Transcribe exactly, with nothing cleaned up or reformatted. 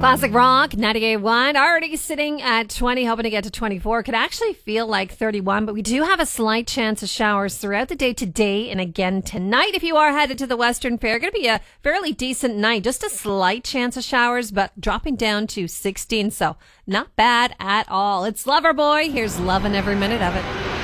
Classic Rock, ninety-eight point one, already sitting at twenty, hoping to get to twenty-four. Could actually feel like thirty-one, but we do have a slight chance of showers throughout the day today and again tonight. If you are headed to the Western Fair, going to be a fairly decent night. Just a slight chance of showers, but dropping down to sixteen, so not bad at all. It's Loverboy. Here's loving every minute of it.